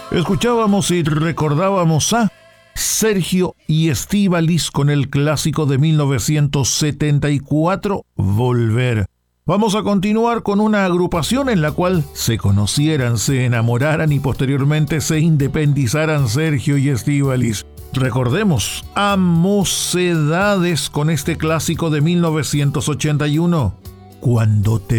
Escuchábamos y recordábamos a Sergio y Estíbaliz con el clásico de 1974, Volver. Vamos a continuar con una agrupación en la cual se conocieran, se enamoraran y posteriormente se independizaran Sergio y Estíbaliz. Recordemos a Mocedades con este clásico de 1981, Cuando te